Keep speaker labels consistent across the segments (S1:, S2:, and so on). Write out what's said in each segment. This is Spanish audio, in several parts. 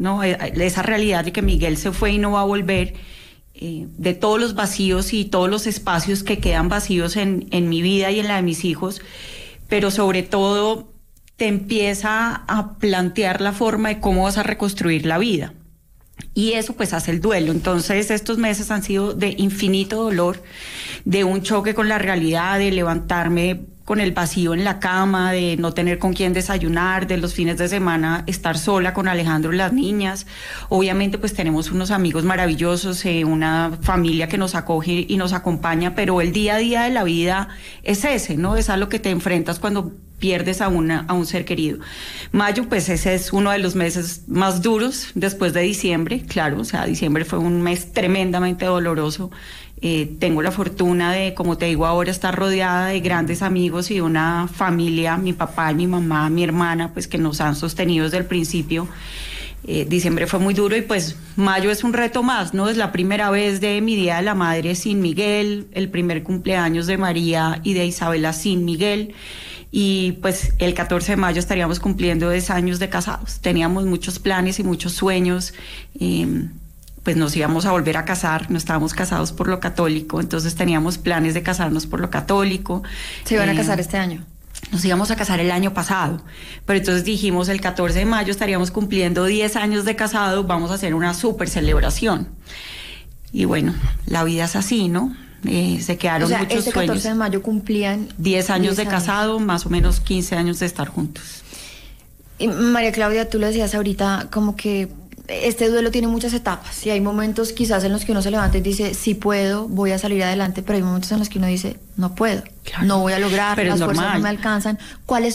S1: ¿no? Esa realidad de que Miguel se fue y no va a volver, de todos los vacíos y todos los espacios que quedan vacíos en mi vida y en la de mis hijos, pero sobre todo te empieza a plantear la forma de cómo vas a reconstruir la vida. Y eso pues hace el duelo. Entonces estos meses han sido de infinito dolor, de un choque con la realidad, de levantarme con el vacío en la cama, de no tener con quién desayunar, de los fines de semana estar sola con Alejandro y las niñas. Obviamente pues tenemos unos amigos maravillosos, una familia que nos acoge y nos acompaña, pero el día a día de la vida es ese, ¿no? Es a lo que te enfrentas cuando pierdes a un ser querido. Mayo, pues ese es uno de los meses más duros después de diciembre, claro, o sea, diciembre fue un mes tremendamente doloroso. Tengo la fortuna de, como te digo ahora, estar rodeada de grandes amigos y una familia, mi papá, mi mamá, mi hermana, pues que nos han sostenido desde el principio. Diciembre fue muy duro y pues mayo es un reto más, ¿no? Es la primera vez de mi Día de la Madre sin Miguel, el primer cumpleaños de María y de Isabela sin Miguel. Y pues el 14 de mayo estaríamos cumpliendo 10 años de casados. Teníamos muchos planes y muchos sueños. Pues nos íbamos a volver a casar, no estábamos casados por lo católico, entonces teníamos planes de casarnos por lo católico.
S2: ¿Se iban a casar este año?
S1: Nos íbamos a casar el año pasado, pero entonces dijimos el 14 de mayo estaríamos cumpliendo 10 años de casado, vamos a hacer una súper celebración. Y bueno, la vida es así, ¿no? Se quedaron muchos sueños.
S2: 14 de mayo cumplían
S1: 10 años de casado, más o menos 15 años de estar juntos.
S2: Y María Claudia, tú lo decías ahorita, como que este duelo tiene muchas etapas y hay momentos quizás en los que uno se levanta y dice, sí puedo, voy a salir adelante, pero hay momentos en los que uno dice, no puedo, claro, no voy a lograr,
S1: pero
S2: las fuerzas
S1: normal.
S2: no me alcanzan. ¿Cuál ha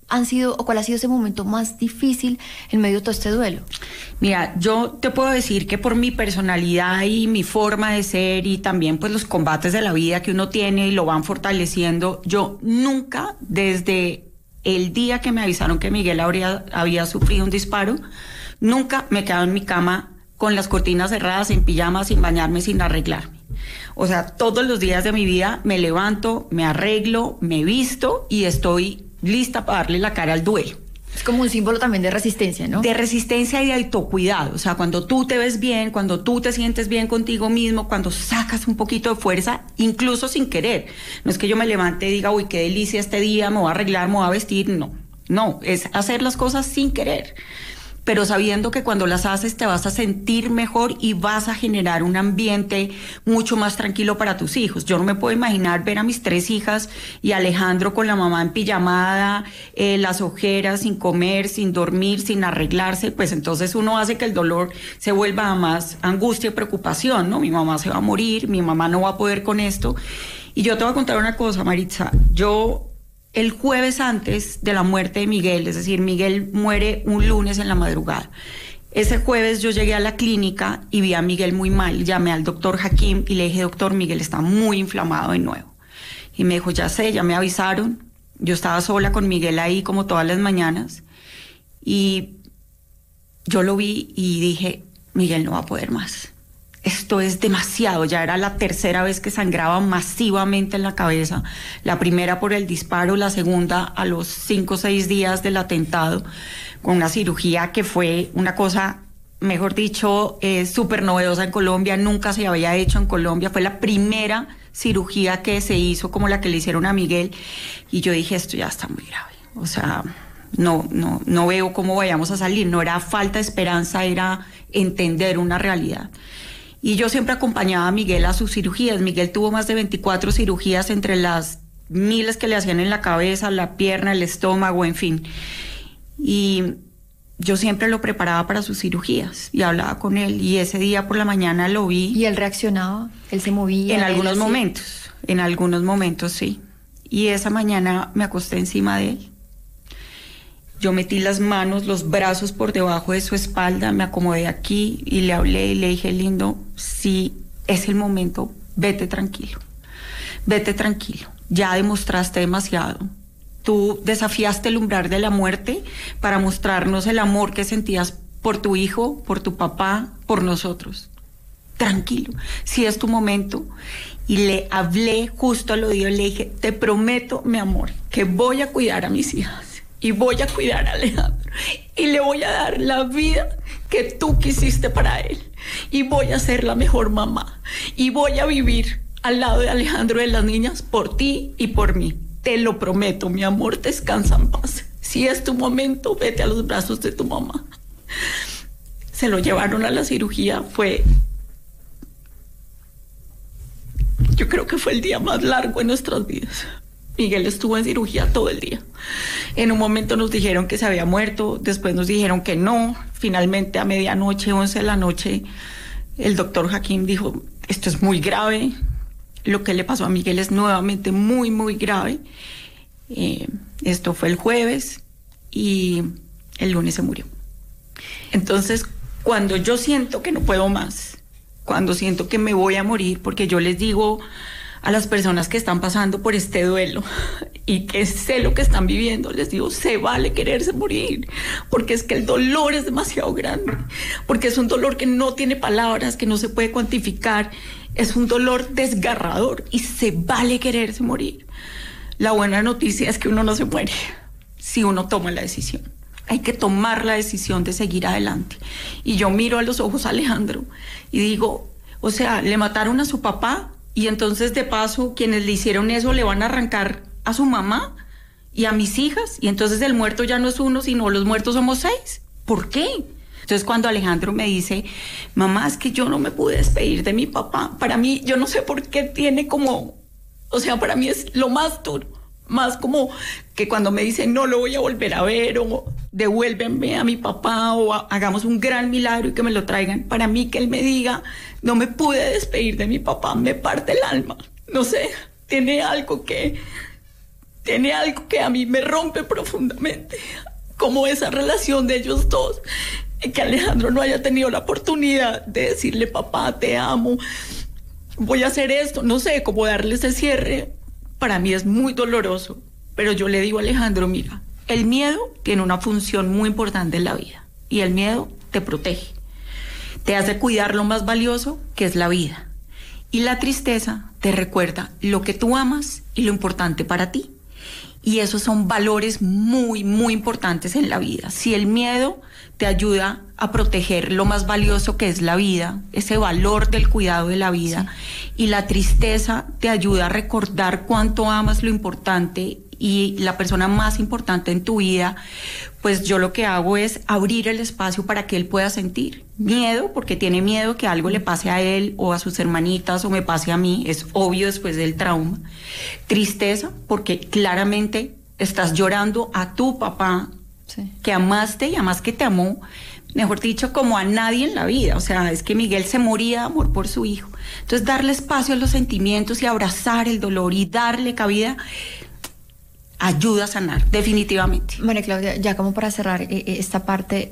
S2: sido ese momento más difícil en medio de todo este duelo?
S1: Mira, yo te puedo decir que por mi personalidad y mi forma de ser y también pues los combates de la vida que uno tiene y lo van fortaleciendo, yo nunca, desde el día que me avisaron que Miguel había sufrido un disparo, nunca me he quedado en mi cama con las cortinas cerradas, en pijama, sin bañarme, sin arreglarme. O sea, todos los días de mi vida me levanto, me arreglo, me visto y estoy lista para darle la cara al duelo.
S2: Es como un símbolo también de resistencia, ¿no?
S1: De resistencia y de autocuidado. O sea, cuando tú te ves bien, cuando tú te sientes bien contigo mismo, cuando sacas un poquito de fuerza, incluso sin querer. No es que yo me levante y diga, uy, qué delicia este día, me voy a arreglar, me voy a vestir. No, es hacer las cosas sin querer, pero sabiendo que cuando las haces te vas a sentir mejor y vas a generar un ambiente mucho más tranquilo para tus hijos. Yo no me puedo imaginar ver a mis 3 hijas y a Alejandro con la mamá en pijamada, las ojeras, sin comer, sin dormir, sin arreglarse, pues entonces uno hace que el dolor se vuelva a más angustia y preocupación, ¿no? Mi mamá se va a morir, mi mamá no va a poder con esto. Y yo te voy a contar una cosa, Maritza, el jueves antes de la muerte de Miguel, es decir, Miguel muere un lunes en la madrugada. Ese jueves yo llegué a la clínica y vi a Miguel muy mal. Llamé al doctor Hakim y le dije, doctor, Miguel está muy inflamado de nuevo. Y me dijo, ya sé, ya me avisaron. Yo estaba sola con Miguel ahí como todas las mañanas. Y yo lo vi y dije, Miguel no va a poder más. Esto es demasiado, ya era la tercera vez que sangraba masivamente en la cabeza, la primera por el disparo, la segunda a los 5 o 6 días del atentado, con una cirugía que fue una cosa, mejor dicho, súper novedosa en Colombia, nunca se había hecho en Colombia, fue la primera cirugía que se hizo como la que le hicieron a Miguel, y yo dije, esto ya está muy grave, o sea, no veo cómo vayamos a salir, no era falta de esperanza, era entender una realidad. Y yo siempre acompañaba a Miguel a sus cirugías. Miguel tuvo más de 24 cirugías entre las miles que le hacían en la cabeza, la pierna, el estómago, en fin. Y yo siempre lo preparaba para sus cirugías y hablaba con él. Y ese día por la mañana lo vi.
S2: ¿Y él reaccionaba? ¿Él se movía?
S1: En algunos momentos sí. Y esa mañana me acosté encima de él. Yo metí las manos, los brazos por debajo de su espalda, me acomodé aquí y le hablé y le dije, lindo, si es el momento, vete tranquilo, ya demostraste demasiado. Tú desafiaste el umbral de la muerte para mostrarnos el amor que sentías por tu hijo, por tu papá, por nosotros. Tranquilo, si es tu momento. Y le hablé justo al oído, le dije, te prometo, mi amor, que voy a cuidar a mis hijas. Y voy a cuidar a Alejandro y le voy a dar la vida que tú quisiste para él. Y voy a ser la mejor mamá. Y voy a vivir al lado de Alejandro de las niñas por ti y por mí. Te lo prometo, mi amor, descansa en paz. Si es tu momento, vete a los brazos de tu mamá. Se lo llevaron a la cirugía. Yo creo que fue el día más largo en nuestras vidas. Miguel estuvo en cirugía todo el día. En un momento nos dijeron que se había muerto, después nos dijeron que no. Finalmente a medianoche, 11 de la noche, el doctor Hakim dijo, esto es muy grave. Lo que le pasó a Miguel es nuevamente muy, muy grave. Esto fue el jueves y el lunes se murió. Entonces, cuando yo siento que no puedo más, cuando siento que me voy a morir, porque yo les digo a las personas que están pasando por este duelo y que sé lo que están viviendo, les digo, se vale quererse morir, porque es que el dolor es demasiado grande, porque es un dolor que no tiene palabras, que no se puede cuantificar, es un dolor desgarrador y se vale quererse morir. La buena noticia es que uno no se muere si uno toma la decisión. Hay que tomar la decisión de seguir adelante. Y yo miro a los ojos a Alejandro y digo, o sea, le mataron a su papá y entonces de paso quienes le hicieron eso le van a arrancar a su mamá y a mis hijas, y entonces el muerto ya no es uno, sino los muertos somos 6. ¿Por qué? Entonces cuando Alejandro me dice, mamá, es que yo no me pude despedir de mi papá, para mí, yo no sé por qué tiene como, o sea, para mí es lo más duro. Más como que cuando me dicen no lo voy a volver a ver, o devuélvenme a mi papá, o hagamos un gran milagro y que me lo traigan. Para mí que él me diga no me pude despedir de mi papá, me parte el alma. No sé, tiene algo que a mí me rompe profundamente, como esa relación de ellos dos, que Alejandro no haya tenido la oportunidad de decirle papá te amo, voy a hacer esto, no sé, como darle ese cierre. Para mí es muy doloroso, pero yo le digo a Alejandro, mira, el miedo tiene una función muy importante en la vida y el miedo te protege, te hace cuidar lo más valioso que es la vida, y la tristeza te recuerda lo que tú amas y lo importante para ti, y esos son valores muy, muy importantes en la vida. Si el miedo te ayuda a proteger lo más valioso que es la vida, ese valor del cuidado de la vida, sí, y la tristeza te ayuda a recordar cuánto amas lo importante y la persona más importante en tu vida, pues yo lo que hago es abrir el espacio para que él pueda sentir miedo, porque tiene miedo que algo le pase a él o a sus hermanitas o me pase a mí, es obvio después del trauma. Tristeza, porque claramente estás llorando a tu papá, sí, que amaste y además que te amó, mejor dicho, como a nadie en la vida. O sea, es que Miguel se moría de amor por su hijo. Entonces, darle espacio a los sentimientos y abrazar el dolor y darle cabida ayuda a sanar, definitivamente.
S2: María Claudia, ya como para cerrar esta parte,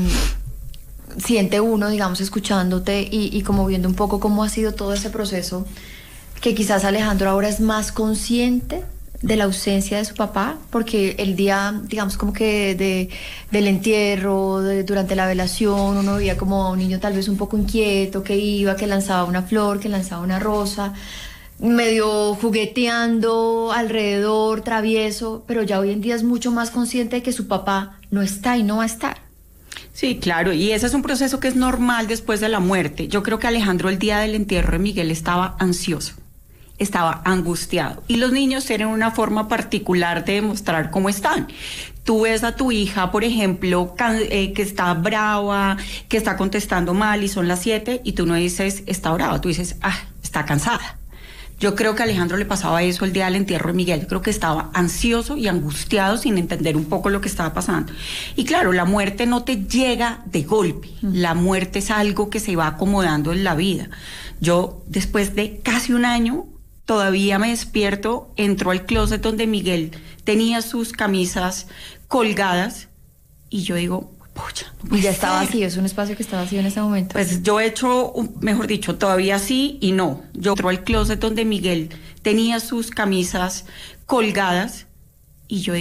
S2: siente uno, digamos, escuchándote y como viendo un poco cómo ha sido todo ese proceso, que quizás Alejandro ahora es más consciente de la ausencia de su papá, porque el día, digamos, como que del entierro, durante la velación, uno veía como a un niño tal vez un poco inquieto, que iba, que lanzaba una flor, que lanzaba una rosa, medio jugueteando alrededor, travieso, pero ya hoy en día es mucho más consciente de que su papá no está y no va a estar.
S1: Sí, claro, y ese es un proceso que es normal después de la muerte. Yo creo que Alejandro el día del entierro de Miguel estaba ansioso, estaba angustiado, y los niños tienen una forma particular de demostrar cómo están. Tú ves a tu hija, por ejemplo, que está brava, que está contestando mal y son las 7 y tú no dices está brava, tú dices está cansada. Yo creo que a Alejandro le pasaba eso el día del entierro de Miguel. Yo creo que estaba ansioso y angustiado sin entender un poco lo que estaba pasando. Y claro, la muerte no te llega de golpe. La muerte es algo que se va acomodando en la vida. Yo, después de casi un año, todavía me despierto, entro al closet donde Miguel tenía sus camisas colgadas y yo digo, pucha, no
S2: y ya está vacío, es un espacio que está vacío en este momento.
S1: Pues yo he hecho, mejor dicho, todavía sí y no. Yo entro al closet donde Miguel tenía sus camisas colgadas y yo digo,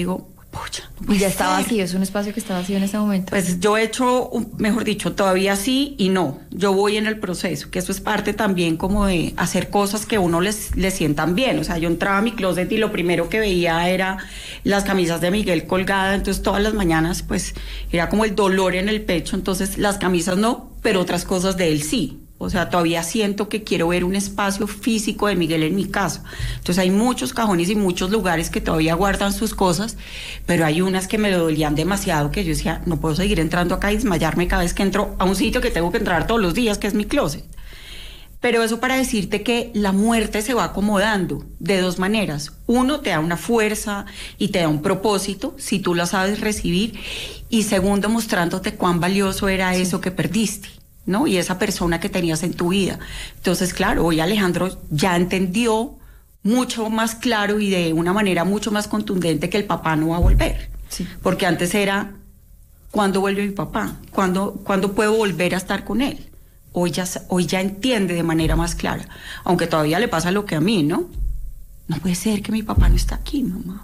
S1: pucha,
S2: Y ya está vacío, es un espacio que está vacío en este momento.
S1: Pues yo he hecho, mejor dicho, todavía sí y no. Yo voy en el proceso, que eso es parte también como de hacer cosas que uno les sientan bien. O sea, yo entraba a mi closet y lo primero que veía era las camisas de Miguel colgadas, entonces todas las mañanas pues era como el dolor en el pecho, entonces las camisas no, pero otras cosas de él sí. O sea, todavía siento que quiero ver un espacio físico de Miguel en mi casa. Entonces hay muchos cajones y muchos lugares que todavía guardan sus cosas, pero hay unas que me lo dolían demasiado, que yo decía, no puedo seguir entrando acá y desmayarme cada vez que entro a un sitio que tengo que entrar todos los días, que es mi closet. Pero eso para decirte que la muerte se va acomodando de dos maneras. Uno, te da una fuerza y te da un propósito, si tú la sabes recibir. Y segundo, mostrándote cuán valioso era eso que perdiste, ¿no? Y esa persona que tenías en tu vida. Entonces, claro, hoy Alejandro ya entendió mucho más claro y de una manera mucho más contundente que el papá no va a volver.
S2: Sí.
S1: Porque antes era, ¿cuándo vuelve mi papá? ¿Cuándo puedo volver a estar con él? Hoy ya entiende de manera más clara, aunque todavía le pasa lo que a mí, ¿no? No puede ser que mi papá no está aquí, mamá.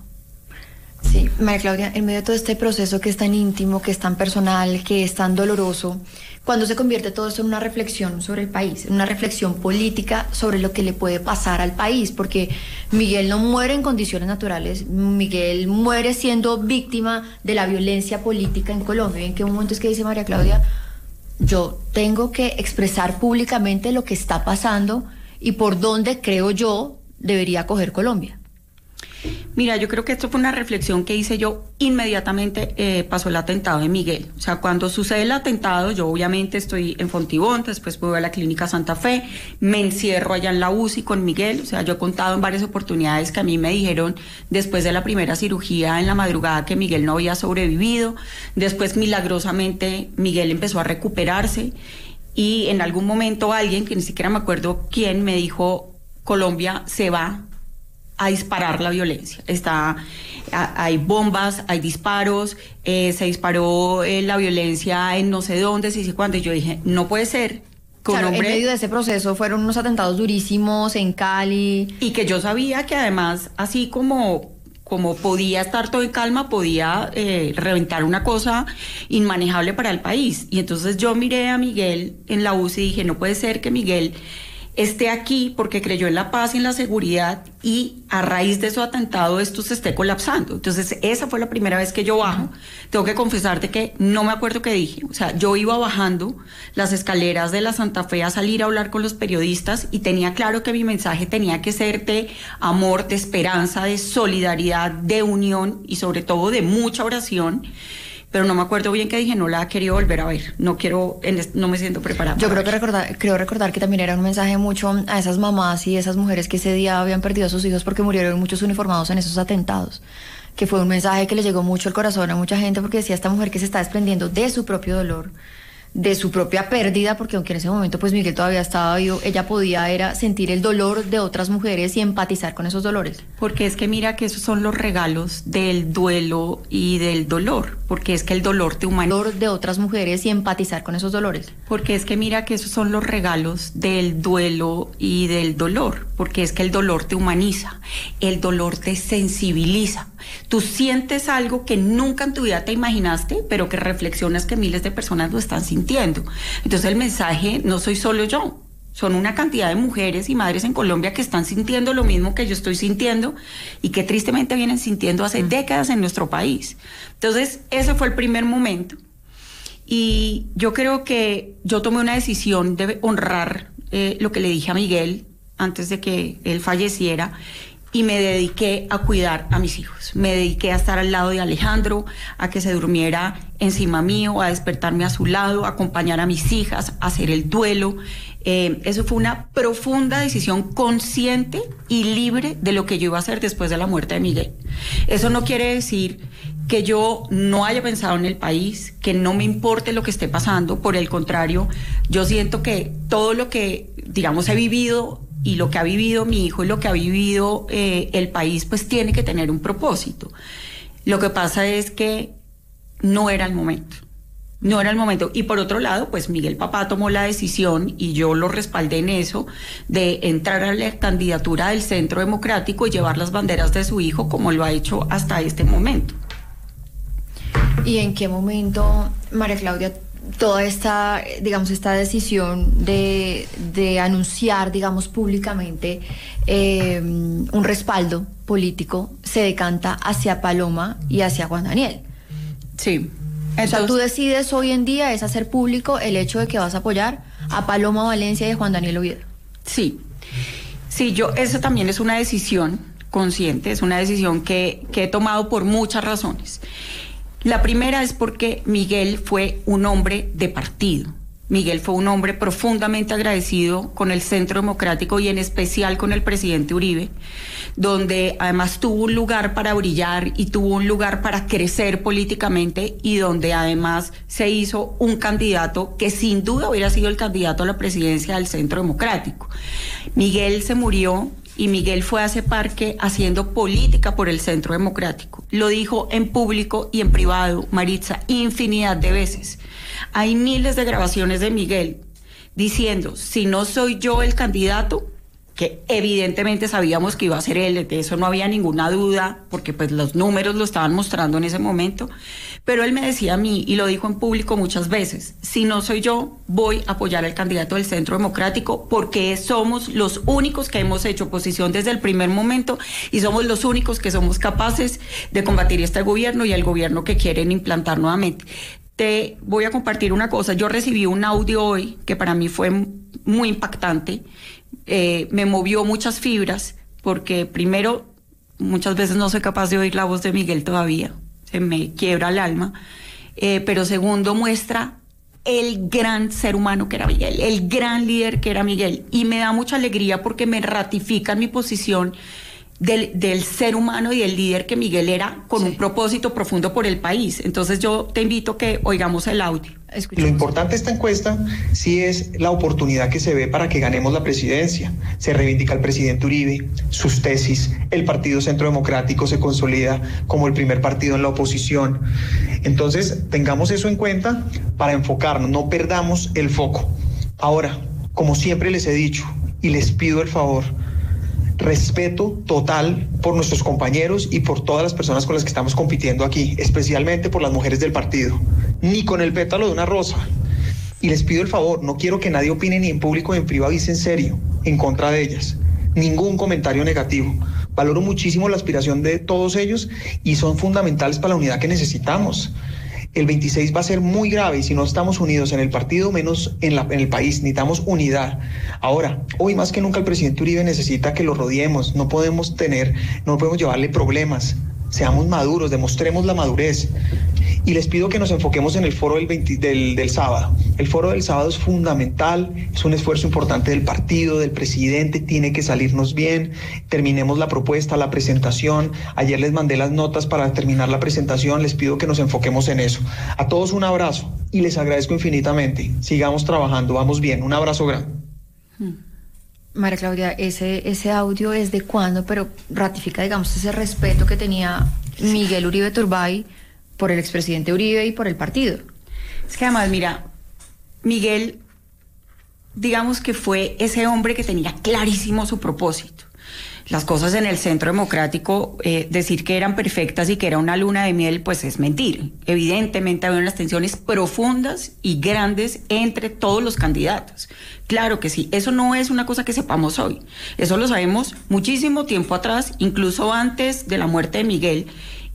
S2: Sí, María Claudia, en medio de todo este proceso que es tan íntimo, que es tan personal, que es tan doloroso, ¿cuándo se convierte todo esto en una reflexión sobre el país, en una reflexión política sobre lo que le puede pasar al país? Porque Miguel no muere en condiciones naturales, Miguel muere siendo víctima de la violencia política en Colombia. ¿En qué momento es que dice María Claudia, yo tengo que expresar públicamente lo que está pasando y por dónde creo yo debería coger Colombia?
S1: Mira, yo creo que esto fue una reflexión que hice yo inmediatamente, pasó el atentado de Miguel. O sea, cuando sucede el atentado, yo obviamente estoy en Fontibón, después voy a la Clínica Santa Fe, me encierro allá en la UCI con Miguel. O sea, yo he contado en varias oportunidades que a mí me dijeron después de la primera cirugía en la madrugada que Miguel no había sobrevivido. Después, milagrosamente, Miguel empezó a recuperarse y en algún momento alguien, que ni siquiera me acuerdo quién, me dijo, Colombia se va a disparar la violencia. Hay bombas, hay disparos, se disparó la violencia en no sé dónde, se dice cuándo. Y yo dije, no puede ser.
S2: Claro, en medio de ese proceso fueron unos atentados durísimos en Cali.
S1: Y que yo sabía que además, así como podía estar todo en calma, podía reventar una cosa inmanejable para el país. Y entonces yo miré a Miguel en la UCI y dije, no puede ser que Miguel esté aquí porque creyó en la paz y en la seguridad y a raíz de su atentado esto se esté colapsando. Entonces esa fue la primera vez que yo bajo. Tengo que confesarte que no me acuerdo qué dije. O sea, yo iba bajando las escaleras de la Santa Fe a salir a hablar con los periodistas y tenía claro que mi mensaje tenía que ser de amor, de esperanza, de solidaridad, de unión y sobre todo de mucha oración. Pero no me acuerdo bien qué dije, no la he querido volver a ver, no me siento preparada.
S2: Yo creo recordar que también era un mensaje mucho a esas mamás y esas mujeres que ese día habían perdido a sus hijos porque murieron muchos uniformados en esos atentados, que fue un mensaje que le llegó mucho al corazón a mucha gente porque decía esta mujer que se está desprendiendo de su propio dolor, de su propia pérdida, porque aunque en ese momento pues Miguel todavía estaba vivo, ella podía era sentir el dolor de otras mujeres y empatizar con esos dolores.
S1: Porque es que mira que esos son los regalos del duelo y del dolor, porque es que el dolor te humaniza.
S2: El dolor de otras mujeres y empatizar con esos dolores.
S1: Porque es que mira que esos son los regalos del duelo y del dolor, porque es que el dolor te humaniza, el dolor te sensibiliza. Tú sientes algo que nunca en tu vida te imaginaste, pero que reflexionas que miles de personas lo están sintiendo. Entonces el mensaje, no soy solo yo, son una cantidad de mujeres y madres en Colombia que están sintiendo lo mismo que yo estoy sintiendo y que tristemente vienen sintiendo hace décadas en nuestro país. Entonces ese fue el primer momento y yo creo que yo tomé una decisión de honrar lo que le dije a Miguel antes de que él falleciera. Y me dediqué a cuidar a mis hijos, me dediqué a estar al lado de Alejandro, a que se durmiera encima mío, a despertarme a su lado, a acompañar a mis hijas, a hacer el duelo. Eso fue una profunda decisión consciente y libre de lo que yo iba a hacer después de la muerte de Miguel. Eso no quiere decir que yo no haya pensado en el país, que no me importe lo que esté pasando. Por el contrario, yo siento que todo lo que, digamos, he vivido y lo que ha vivido mi hijo y lo que ha vivido el país, pues tiene que tener un propósito. Lo que pasa es que no era el momento. No era el momento. Y por otro lado, pues Miguel papá tomó la decisión, y yo lo respaldé en eso, de entrar a la candidatura del Centro Democrático y llevar las banderas de su hijo como lo ha hecho hasta este momento.
S2: ¿Y en qué momento, María Claudia, toda esta, digamos, esta decisión de anunciar, digamos, públicamente un respaldo político se decanta hacia Paloma y hacia Juan Daniel?
S1: Sí.
S2: Entonces, o sea, tú decides hoy en día es hacer público el hecho de que vas a apoyar a Paloma Valencia y a Juan Daniel Oviedo.
S1: Sí. Sí, eso también es una decisión consciente, es una decisión que he tomado por muchas razones. La primera es porque Miguel fue un hombre de partido. Miguel fue un hombre profundamente agradecido con el Centro Democrático y en especial con el presidente Uribe, donde además tuvo un lugar para brillar y tuvo un lugar para crecer políticamente y donde además se hizo un candidato que sin duda hubiera sido el candidato a la presidencia del Centro Democrático. Miguel se murió y Miguel fue a ese parque haciendo política por el Centro Democrático. Lo dijo en público y en privado, Maritza, infinidad de veces. Hay miles de grabaciones de Miguel diciendo, si no soy yo el candidato, que evidentemente sabíamos que iba a ser él, de eso no había ninguna duda, porque pues los números lo estaban mostrando en ese momento, pero él me decía a mí, y lo dijo en público muchas veces, si no soy yo, voy a apoyar al candidato del Centro Democrático, porque somos los únicos que hemos hecho oposición desde el primer momento, y somos los únicos que somos capaces de combatir este gobierno y el gobierno que quieren implantar nuevamente. Te voy a compartir una cosa, yo recibí un audio hoy, que para mí fue muy impactante, me movió muchas fibras, porque primero, muchas veces no soy capaz de oír la voz de Miguel todavía, se me quiebra el alma, pero segundo, muestra el gran ser humano que era Miguel, el gran líder que era Miguel, y me da mucha alegría porque me ratifica en mi posición del ser humano y del líder que Miguel era, con un propósito profundo por el país. Entonces yo te invito a que oigamos el audio.
S3: Lo importante de esta encuesta sí es la oportunidad que se ve para que ganemos la presidencia. Se reivindica al presidente Uribe, sus tesis, el Partido Centro Democrático se consolida como el primer partido en la oposición. Entonces tengamos eso en cuenta para enfocarnos, no perdamos el foco. Ahora, como siempre les he dicho y les pido el favor, respeto total por nuestros compañeros y por todas las personas con las que estamos compitiendo aquí, especialmente por las mujeres del partido, ni con el pétalo de una rosa. Y les pido el favor, no quiero que nadie opine ni en público ni en privado y en serio en contra de ellas. Ningún comentario negativo. Valoro muchísimo la aspiración de todos ellos y son fundamentales para la unidad que necesitamos. El 26 va a ser muy grave y si no estamos unidos en el partido, menos en el país. Necesitamos unidad. Ahora, hoy más que nunca el presidente Uribe necesita que lo rodeemos. No podemos llevarle problemas. Seamos maduros, demostremos la madurez. Y les pido que nos enfoquemos en el foro del sábado. El foro del sábado es fundamental, es un esfuerzo importante del partido, del presidente, tiene que salirnos bien. Terminemos la propuesta, la presentación. Ayer les mandé las notas para terminar la presentación, les pido que nos enfoquemos en eso. A todos un abrazo y les agradezco infinitamente. Sigamos trabajando, vamos bien. Un abrazo grande.
S2: María Claudia, ese audio es de cuándo, pero ratifica, digamos, ese respeto que tenía Miguel Uribe Turbay por el expresidente Uribe y por el partido.
S1: Es que además, mira, Miguel, digamos que fue ese hombre que tenía clarísimo su propósito. Las cosas en el Centro Democrático, decir que eran perfectas y que era una luna de miel, pues es mentir. Evidentemente había unas tensiones profundas y grandes entre todos los candidatos. Claro que sí, eso no es una cosa que sepamos hoy. Eso lo sabemos muchísimo tiempo atrás, incluso antes de la muerte de Miguel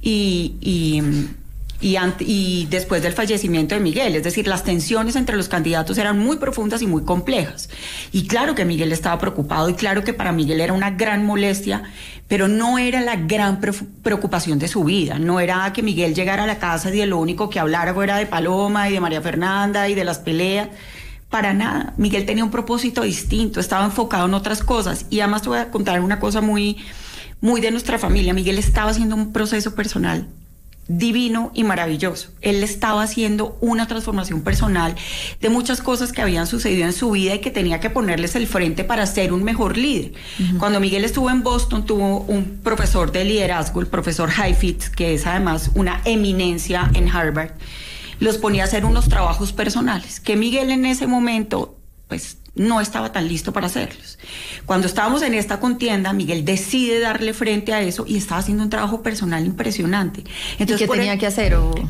S1: y después del fallecimiento de Miguel. Es decir, las tensiones entre los candidatos eran muy profundas y muy complejas. Y claro que Miguel estaba preocupado y claro que para Miguel era una gran molestia, pero no era la gran preocupación de su vida. No era que Miguel llegara a la casa y lo único que hablara fuera de Paloma y de María Fernanda y de las peleas. Para nada. Miguel tenía un propósito distinto, estaba enfocado en otras cosas. Y además te voy a contar una cosa muy de nuestra familia. Miguel estaba haciendo un proceso personal divino y maravilloso. Él estaba haciendo una transformación personal de muchas cosas que habían sucedido en su vida y que tenía que ponerles el frente para ser un mejor líder. Cuando Miguel estuvo en Boston, tuvo un profesor de liderazgo, el profesor Heifetz, que es además una eminencia en Harvard. Los ponía a hacer unos trabajos personales que Miguel en ese momento pues no estaba tan listo para hacerlos. Cuando estábamos en esta contienda, Miguel decide darle frente a eso y estaba haciendo un trabajo personal impresionante.
S2: Entonces, ¿y qué tenía que hacer?
S1: Pues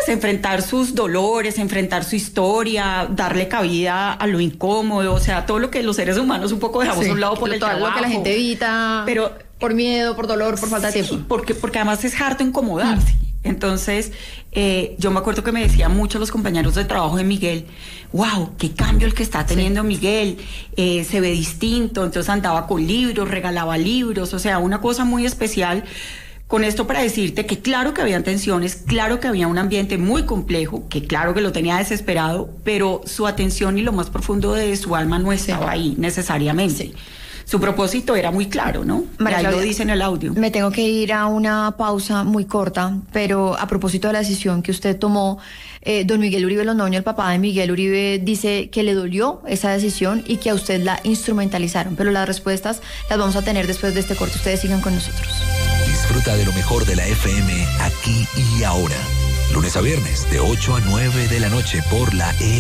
S1: enfrentar sus dolores, enfrentar su historia, darle cabida a lo incómodo, o sea, todo lo que los seres humanos un poco dejamos a un lado por el trabajo.
S2: Todo lo que la gente evita, pero por miedo, por dolor, por falta de tiempo.
S1: Porque además es harto incomodarse. Entonces, yo me acuerdo que me decían muchos los compañeros de trabajo de Miguel, wow, qué cambio el que está teniendo Miguel, se ve distinto, entonces andaba con libros, regalaba libros, o sea, una cosa muy especial. Con esto para decirte que claro que habían tensiones, claro que había un ambiente muy complejo, que claro que lo tenía desesperado, pero su atención y lo más profundo de su alma no estaba ahí necesariamente. Sí. Su propósito era muy claro, ¿no?
S2: María Claudia,
S1: lo dice en el audio.
S2: Me tengo que ir a una pausa muy corta, pero a propósito de la decisión que usted tomó, don Miguel Uribe Londoño, el papá de Miguel Uribe, dice que le dolió esa decisión y que a usted la instrumentalizaron, pero las respuestas las vamos a tener después de este corte. Ustedes sigan con nosotros.
S4: Disfruta de lo mejor de la FM aquí y ahora. Lunes a viernes de 8 a 9 de la noche por la